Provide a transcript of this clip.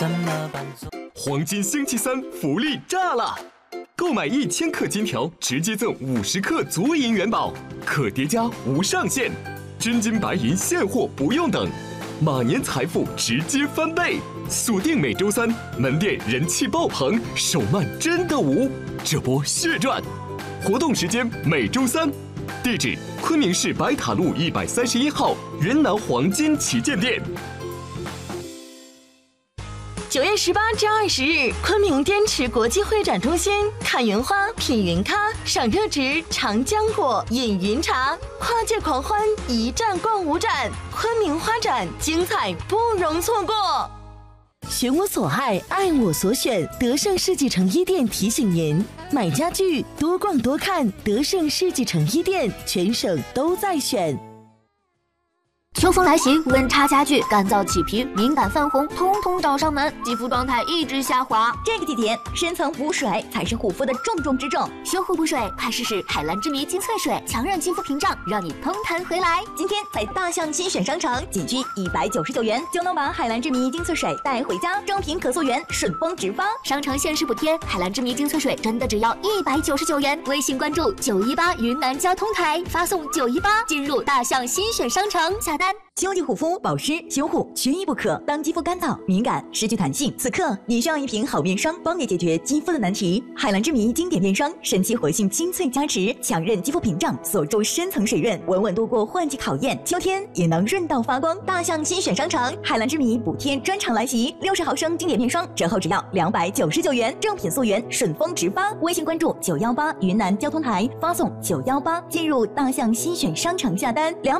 黄金星期三福利炸了！购买1000克金条，直接赠50克足银元宝，可叠加无上限，真金白银现货不用等，马年财富直接翻倍！锁定每周三，门店人气爆棚，手慢真的无，这波血赚！活动时间每周三，地址昆明市白塔路131号云南黄金旗舰店。 9月18至20日，昆明滇池国际会展中心看云花、品云咖、赏热植、尝浆果、饮云茶，跨界狂欢，一站逛5展，昆明花展精彩不容错过。寻我所爱，爱我所选，德胜世纪城一店提醒您：买家具多逛多看，德胜世纪城一店全省都在选。 秋风来袭，温差加剧，干燥起皮、敏感泛红，通通找上门，肌肤状态一直下滑。 这个季节，深层补水才是护肤的重中之重。 修护补水，快试试海蓝之谜精粹水，强韧肌肤屏障，让你通弹回来。 今天在大象新选商城，仅需199元就能把海蓝之谜精粹水带回家，正品可溯源，顺丰直发。 商城限时补贴，海蓝之谜精粹水真的只要199元。微信关注918云南交通台，发送918进入大象新选商城下单。 秋季护肤保湿修护缺一不可。当肌肤干燥、敏感、失去弹性，此刻你需要一瓶好面霜，帮你解决肌肤的难题。海蓝之谜经典面霜，神奇活性精粹加持，强韧肌肤屏障，锁住深层水润，稳稳度过换季考验。秋天也能润到发光。大象新选商城，海蓝之谜补贴专场来袭，60毫升经典面霜折后只要299元，正品溯源，顺丰直发。微信关注918云南交通台，发送918进入大象新选商城下单。